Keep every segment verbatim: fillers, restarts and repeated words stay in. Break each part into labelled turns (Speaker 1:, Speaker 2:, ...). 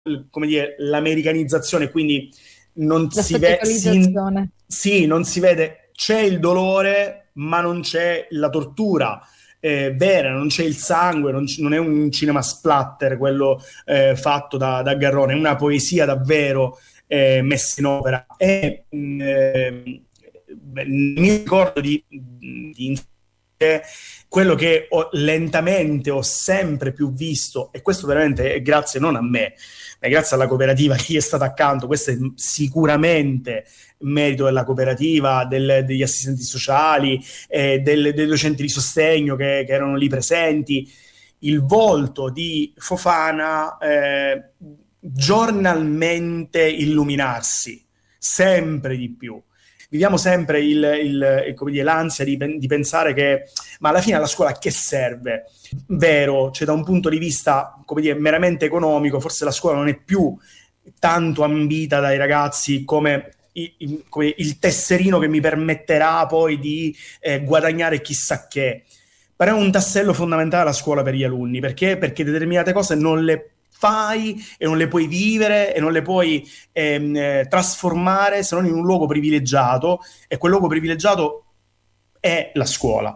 Speaker 1: come dire, l'americanizzazione, quindi non
Speaker 2: La
Speaker 1: si vede, sì,
Speaker 2: spettacolarizzazione.
Speaker 1: sì, non si vede, c'è il dolore, ma non c'è la tortura eh, vera, non c'è il sangue, non, c- non è un cinema splatter quello eh, fatto da, da Garrone, è una poesia davvero eh, messa in opera. E mh, eh, beh, mi ricordo di, di quello che ho, lentamente ho sempre più visto, e questo veramente è grazie non a me, ma è grazie alla cooperativa che gli è stata accanto. Questo è sicuramente merito della cooperativa, del, degli assistenti sociali, eh, del, dei docenti di sostegno che, che erano lì presenti. Il volto di Fofana eh, giornalmente illuminarsi, sempre di più. Viviamo sempre il, il, il, come dire, l'ansia di, di pensare che, ma alla fine la scuola a che serve? Vero, cioè da un punto di vista, come dire, meramente economico, forse la scuola non è più tanto ambita dai ragazzi come il, il, come il tesserino che mi permetterà poi di eh, guadagnare chissà che. Però è un tassello fondamentale la scuola per gli alunni, perché? Perché determinate cose non le fai e non le puoi vivere e non le puoi ehm, eh, trasformare se non in un luogo privilegiato, e quel luogo privilegiato è la scuola.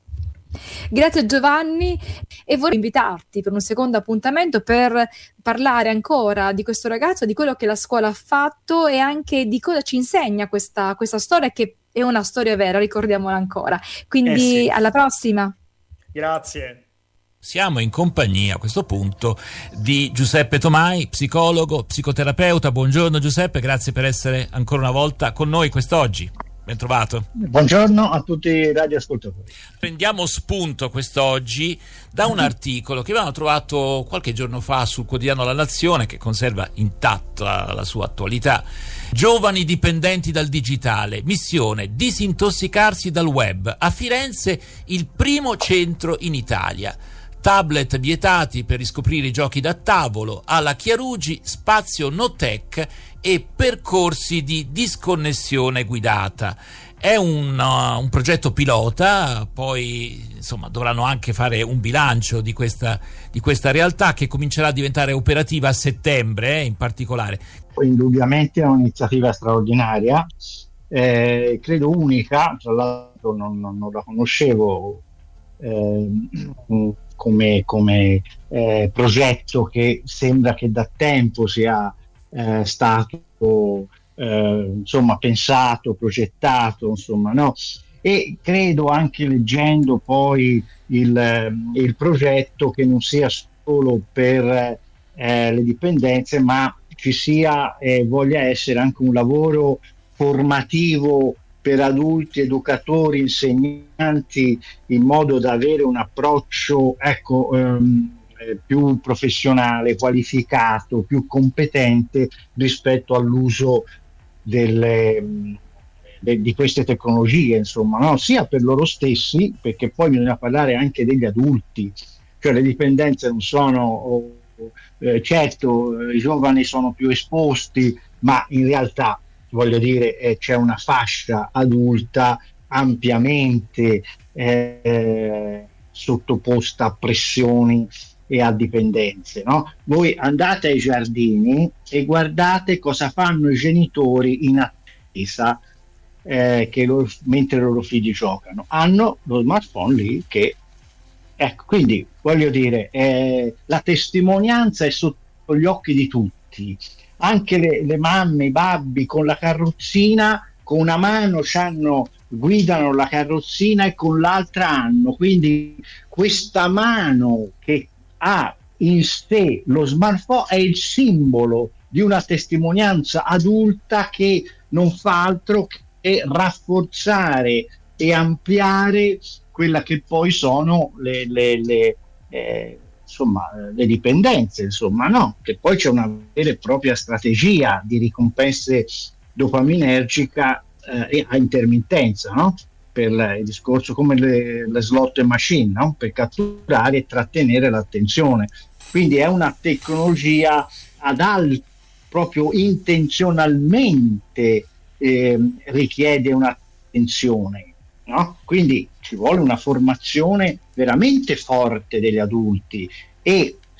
Speaker 2: Grazie Giovanni, e vorrei invitarti per un secondo appuntamento per parlare ancora di questo ragazzo, di quello che la scuola ha fatto e anche di cosa ci insegna questa, questa storia, che è una storia vera, ricordiamola ancora. Quindi
Speaker 1: Eh sì.
Speaker 2: alla prossima.
Speaker 1: Grazie.
Speaker 3: Siamo in compagnia a questo punto di Giuseppe Tomai, psicologo, psicoterapeuta. Buongiorno Giuseppe, grazie per essere ancora una volta con noi quest'oggi. Ben trovato.
Speaker 4: Buongiorno a tutti i radioascoltatori.
Speaker 3: Prendiamo spunto quest'oggi da un articolo che avevamo trovato qualche giorno fa sul quotidiano La Nazione, che conserva intatta la sua attualità. Giovani dipendenti dal digitale, missione disintossicarsi dal web. A Firenze il primo centro in Italia. Tablet vietati per riscoprire i giochi da tavolo, alla Chiarugi spazio no tech e percorsi di disconnessione guidata. È un, uh, un progetto pilota, poi insomma dovranno anche fare un bilancio di questa, di questa realtà, che comincerà a diventare operativa a settembre eh, in particolare.
Speaker 4: Indubbiamente è un'iniziativa straordinaria, eh, credo unica, tra l'altro non, non, non la conoscevo eh, come, come eh, progetto, che sembra che da tempo sia eh, stato eh, insomma pensato, progettato, insomma, no? E credo, anche leggendo poi il, il progetto, che non sia solo per eh, le dipendenze, ma ci sia e eh, voglia essere anche un lavoro formativo per adulti, educatori, insegnanti, in modo da avere un approccio, ecco, ehm, più professionale, qualificato, più competente rispetto all'uso delle, de, di queste tecnologie, insomma, no? Sia per loro stessi, perché poi bisogna parlare anche degli adulti, cioè le dipendenze non sono, oh, eh, certo, i giovani sono più esposti, ma in realtà, voglio dire, eh, c'è una fascia adulta ampiamente eh, sottoposta a pressioni e a dipendenze, no? Voi andate ai giardini e guardate cosa fanno i genitori in attesa eh, che loro, mentre i loro figli giocano. Hanno lo smartphone lì che, ecco, quindi voglio dire, eh, la testimonianza è sotto gli occhi di tutti. Anche le, le mamme, i babbi con la carrozzina, con una mano c'hanno, guidano la carrozzina e con l'altra hanno, quindi questa mano che ha in sé lo smartphone è il simbolo di una testimonianza adulta che non fa altro che rafforzare e ampliare quella che poi sono le, le, le eh, insomma le dipendenze, insomma, no? Che poi c'è una vera e propria strategia di ricompense dopaminergica eh, a intermittenza, no? Per il discorso come le, le slot machine, no? Per catturare e trattenere l'attenzione. Quindi è una tecnologia ad alto, proprio intenzionalmente eh, richiede un'attenzione, no? Quindi ci vuole una formazione veramente forte degli adulti, e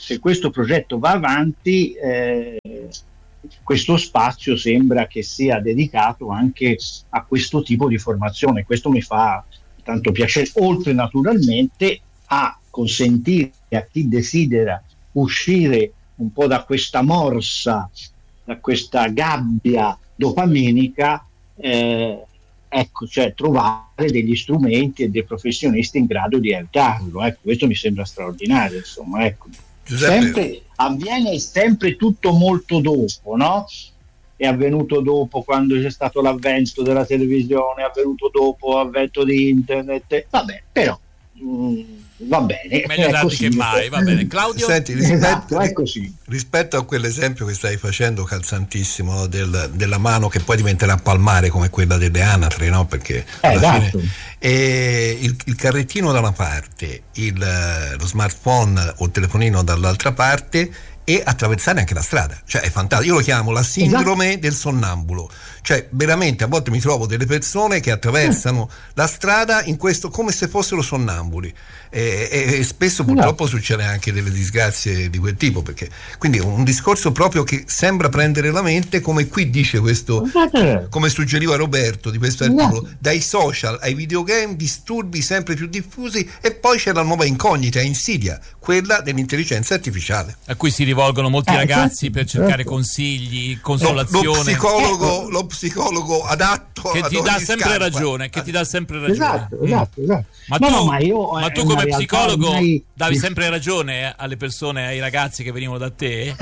Speaker 4: se questo progetto va avanti, eh, questo spazio sembra che sia dedicato anche a questo tipo di formazione. Questo mi fa tanto piacere, oltre naturalmente a consentire a chi desidera uscire un po' da questa morsa, da questa gabbia dopaminica, eh, ecco, cioè trovare degli strumenti e dei professionisti in grado di aiutarlo. Ecco, questo mi sembra straordinario, insomma, ecco. Sempre, avviene sempre tutto molto dopo, no? È avvenuto dopo, quando c'è stato l'avvento della televisione, è avvenuto dopo l'avvento di internet, vabbè, però mh, va bene,
Speaker 3: meglio tardi che mai, va bene. Claudio?
Speaker 5: Senti, rispetto,
Speaker 4: esatto, è così.
Speaker 5: Rispetto a quell'esempio che stai facendo, calzantissimo, no? Del, della mano che poi diventerà palmare come quella delle anatre, no? Perché alla
Speaker 4: esatto.
Speaker 5: fine e il, il carrettino da una parte, il, lo smartphone o il telefonino dall'altra parte, e attraversare anche la strada, cioè è fantastico. Io lo chiamo la sindrome esatto. del sonnambulo, cioè veramente a volte mi trovo delle persone che attraversano mm. la strada in questo come se fossero sonnambuli, e, e, e spesso purtroppo no. succede anche delle disgrazie di quel tipo, perché quindi è un discorso proprio che sembra prendere la mente, come qui dice questo, come suggeriva Roberto di questo articolo, no. dai social ai videogame, disturbi sempre più diffusi, e poi c'è la nuova incognita, insidia, quella dell'intelligenza artificiale,
Speaker 3: a cui si rivolgono molti eh, ragazzi certo, per cercare certo. consigli, consolazione.
Speaker 5: Lo, lo psicologo, lo psicologo adatto
Speaker 3: che ti dà sempre
Speaker 5: scarpa.
Speaker 3: ragione, che ti dà sempre ragione.
Speaker 4: Esatto, esatto, esatto.
Speaker 3: Ma,
Speaker 4: no,
Speaker 3: tu,
Speaker 4: no, ma, io,
Speaker 3: ma tu come psicologo
Speaker 4: ormai...
Speaker 3: davi sempre ragione alle persone, ai ragazzi che venivano da te?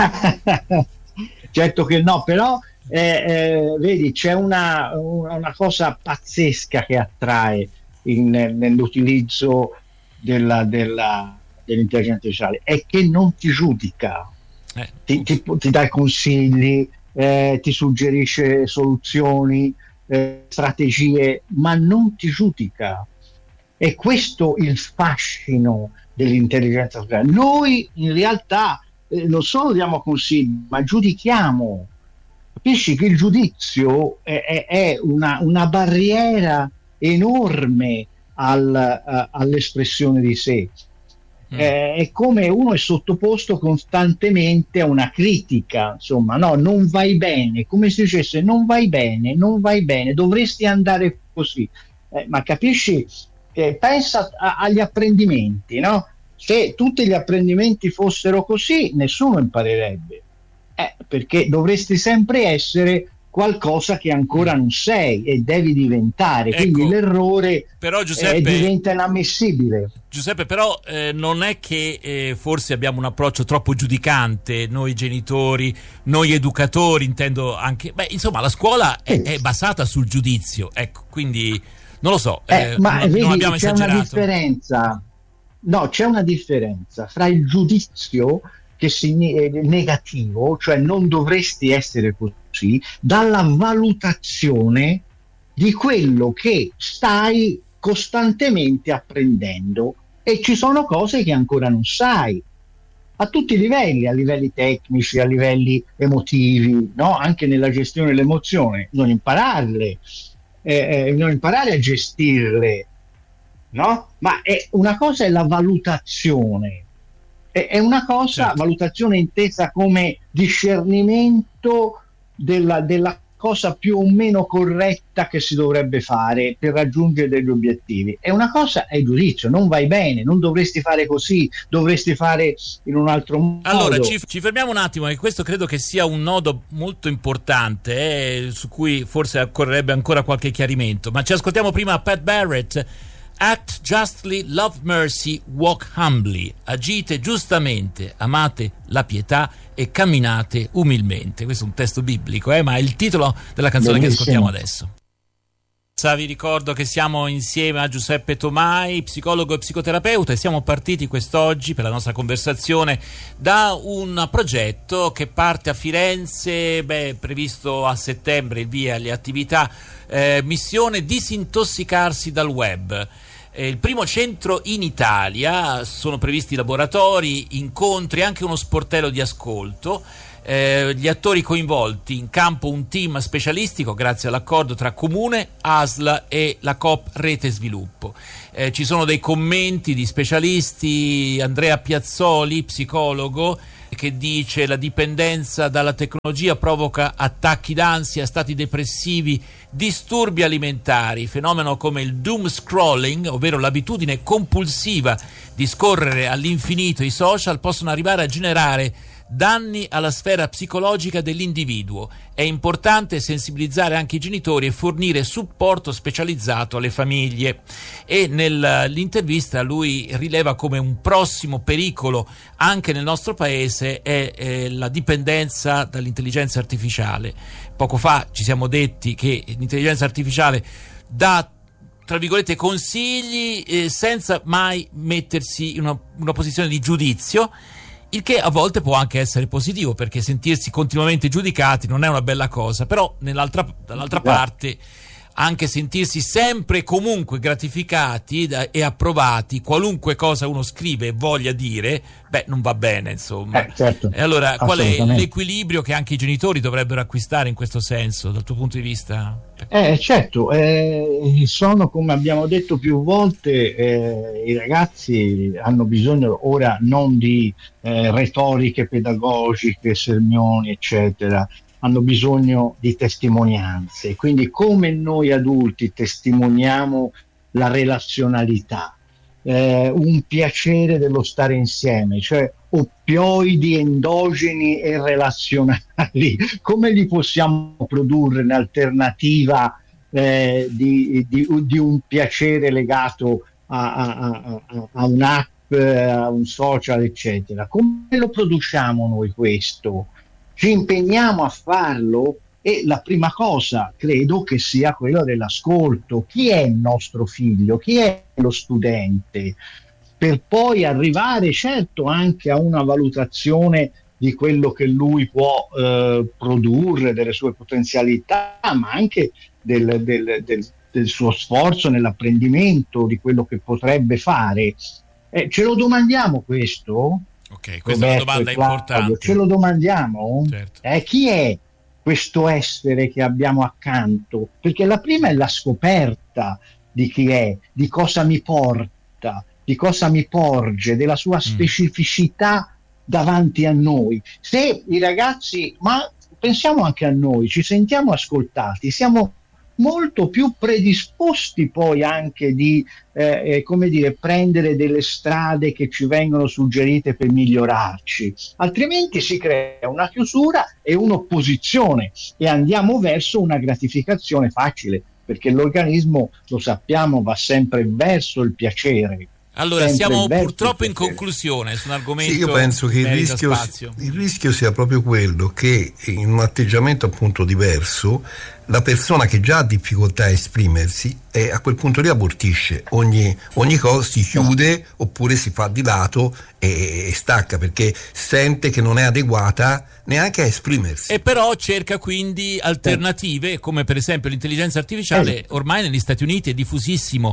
Speaker 4: Certo che no, però eh, eh, vedi, c'è una, una, una cosa pazzesca che attrae in, nell'utilizzo della, della, dell'intelligenza artificiale, è che non ti giudica, eh. ti, ti, ti dà consigli, eh, ti suggerisce soluzioni, eh, strategie, ma non ti giudica. È questo il fascino dell'intelligenza artificiale. Noi in realtà eh, non solo diamo consigli, ma giudichiamo. Capisci che il giudizio è, è, è una, una barriera enorme al, uh, all'espressione di sé. Mm. Eh, è come uno è sottoposto costantemente a una critica, insomma, no, non vai bene, come se dicesse non vai bene, non vai bene, dovresti andare così. Eh, ma capisci? Eh, pensa a, agli apprendimenti, no? Se tutti gli apprendimenti fossero così, nessuno imparerebbe, eh, perché dovresti sempre essere qualcosa che ancora non sei e devi diventare, ecco, quindi l'errore
Speaker 3: però, Giuseppe,
Speaker 4: eh, diventa inammissibile.
Speaker 3: Giuseppe, però eh, non è che eh, forse abbiamo un approccio troppo giudicante, noi genitori, noi educatori, intendo anche, beh, insomma la scuola è, è basata sul giudizio, ecco, quindi non lo so,
Speaker 4: eh,
Speaker 3: eh,
Speaker 4: ma
Speaker 3: non,
Speaker 4: vedi,
Speaker 3: non abbiamo
Speaker 4: c'è
Speaker 3: esagerato.
Speaker 4: Una differenza, no, c'è una differenza fra il giudizio che è negativo, cioè non dovresti essere così, dalla valutazione di quello che stai costantemente apprendendo, e ci sono cose che ancora non sai a tutti i livelli, a livelli tecnici, a livelli emotivi, no? Anche nella gestione dell'emozione, non impararle, eh, non imparare a gestirle, no? Ma è una cosa è la valutazione, è, è una cosa, certo. valutazione intesa come discernimento della, della cosa più o meno corretta che si dovrebbe fare per raggiungere degli obiettivi. E una cosa è il giudizio, non vai bene, non dovresti fare così, dovresti fare in un altro modo.
Speaker 3: Allora ci, ci fermiamo un attimo, e questo credo che sia un nodo molto importante, eh, su cui forse occorrerebbe ancora qualche chiarimento, ma ci ascoltiamo prima Pat Barrett. Act justly, love mercy, walk humbly. Agite giustamente, amate la pietà e camminate umilmente. Questo è un testo biblico, eh, ma è il titolo della canzone Bellissimo. Che ascoltiamo adesso. Vi ricordo che siamo insieme a Giuseppe Tomai, psicologo e psicoterapeuta, e siamo partiti quest'oggi per la nostra conversazione da un progetto che parte a Firenze, beh, previsto a settembre, il via alle attività, eh, missione disintossicarsi dal web. È il primo centro in Italia, sono previsti laboratori, incontri, anche uno sportello di ascolto. Eh, gli attori coinvolti in campo un team specialistico grazie all'accordo tra Comune, A S L e la Coop Rete Sviluppo. Eh, ci sono dei commenti di specialisti, Andrea Piazzoli, psicologo, che dice: la dipendenza dalla tecnologia provoca attacchi d'ansia, stati depressivi, disturbi alimentari, fenomeno come il doom scrolling, ovvero l'abitudine compulsiva di scorrere all'infinito i social, possono arrivare a generare danni alla sfera psicologica dell'individuo. È importante sensibilizzare anche i genitori e fornire supporto specializzato alle famiglie. E nell'intervista lui rileva come un prossimo pericolo anche nel nostro paese è, è la dipendenza dall'intelligenza artificiale. Poco fa ci siamo detti che l'intelligenza artificiale dà, tra virgolette, consigli eh, senza mai mettersi in una, una posizione di giudizio, il che a volte può anche essere positivo, perché sentirsi continuamente giudicati non è una bella cosa, però nell'altra, dall'altra parte anche sentirsi sempre e comunque gratificati da, e approvati, qualunque cosa uno scrive e voglia dire, beh, non va bene, insomma.
Speaker 4: Eh, certo.
Speaker 3: E allora qual è l'equilibrio che anche i genitori dovrebbero acquistare in questo senso, dal tuo punto di vista?
Speaker 4: Eh, certo, eh, sono, come abbiamo detto più volte, eh, i ragazzi hanno bisogno ora non di eh, retoriche pedagogiche, sermoni, eccetera, hanno bisogno di testimonianze. Quindi come noi adulti testimoniamo la relazionalità, eh, un piacere dello stare insieme, cioè oppioidi endogeni e relazionali, come li possiamo produrre in alternativa eh, di, di, di un piacere legato a, a, a, a un'app, a un social, eccetera? Come lo produciamo noi questo? Ci impegniamo a farlo? E la prima cosa credo che sia quella dell'ascolto. Chi è il nostro figlio? Chi è lo studente? Per poi arrivare, certo, anche a una valutazione di quello che lui può eh, produrre, delle sue potenzialità, ma anche del, del, del, del suo sforzo nell'apprendimento, di quello che potrebbe fare. Eh, ce lo domandiamo questo?
Speaker 3: Ok, questa Roberto, è una domanda importante.
Speaker 4: Ce lo domandiamo?
Speaker 3: Certo.
Speaker 4: Eh, chi è questo essere che abbiamo accanto? Perché la prima è la scoperta di chi è, di cosa mi porta, di cosa mi porge, della sua specificità mm. davanti a noi. Se i ragazzi, ma pensiamo anche a noi, ci sentiamo ascoltati, siamo molto più predisposti poi anche di eh, eh, come dire, prendere delle strade che ci vengono suggerite per migliorarci, altrimenti si crea una chiusura e un'opposizione e andiamo verso una gratificazione facile, perché l'organismo, lo sappiamo, va sempre verso il piacere.
Speaker 3: Allora, siamo purtroppo in conclusione su un argomento.
Speaker 5: Sì, io penso che il rischio, il rischio sia proprio quello che in un atteggiamento appunto diverso la persona che già ha difficoltà a esprimersi e a quel punto lì abortisce ogni, ogni cosa, si chiude oppure si fa di lato e, e stacca, perché sente che non è adeguata neanche a esprimersi.
Speaker 3: E però cerca quindi alternative, come per esempio l'intelligenza artificiale. Ormai negli Stati Uniti è diffusissimo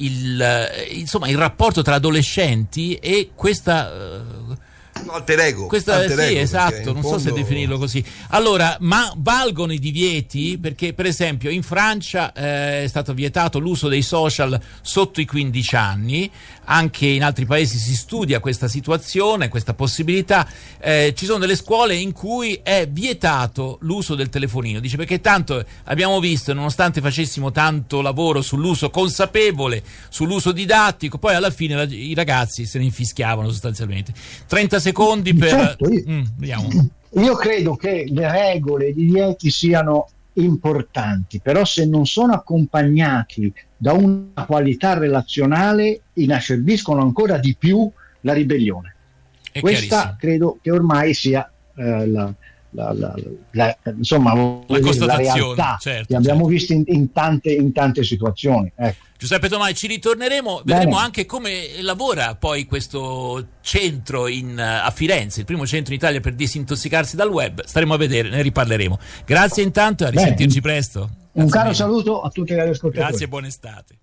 Speaker 3: il, insomma, il rapporto tra adolescenti e questa... Uh,
Speaker 5: No, alter ego,
Speaker 3: Questa,
Speaker 5: alter
Speaker 3: sì,
Speaker 5: ego,
Speaker 3: esatto, non
Speaker 5: fondo...
Speaker 3: so se definirlo così. Allora, ma valgono i divieti? Perché per esempio in Francia eh, è stato vietato l'uso dei social sotto i quindici anni, anche in altri paesi si studia questa situazione, questa possibilità. Eh, ci sono delle scuole in cui è vietato l'uso del telefonino, dice, perché tanto abbiamo visto, nonostante facessimo tanto lavoro sull'uso consapevole, sull'uso didattico, poi alla fine la, i ragazzi se ne infischiavano sostanzialmente. trenta secondi per...
Speaker 4: Certo, io,
Speaker 3: mm, vediamo.
Speaker 4: Io credo che le regole, i divieti siano importanti, però se non sono accompagnati da una qualità relazionale inacerbiscono ancora di più la ribellione.
Speaker 3: È
Speaker 4: Questa credo che ormai sia eh, la, la, la, la, insomma,
Speaker 3: la,
Speaker 4: dire, la realtà
Speaker 3: certo,
Speaker 4: che abbiamo
Speaker 3: certo.
Speaker 4: visto in, in, tante, in tante situazioni. Ecco.
Speaker 3: Giuseppe Tomai, ci ritorneremo,
Speaker 4: Bene.
Speaker 3: vedremo anche come lavora poi questo centro in, a Firenze, il primo centro in Italia per disintossicarsi dal web. Staremo a vedere, ne riparleremo. Grazie intanto e a risentirci Bene. presto.
Speaker 4: Un
Speaker 3: Grazie
Speaker 4: caro
Speaker 3: mille.
Speaker 4: saluto a tutti gli ascoltatori.
Speaker 3: Grazie e buona estate.